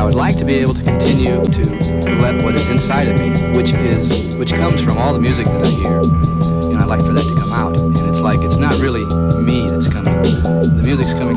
would like to be able to continue to let what is inside of me, which comes from all the music that I hear, I'd like for that to come out. And it's like, it's not really me that's coming. The music's coming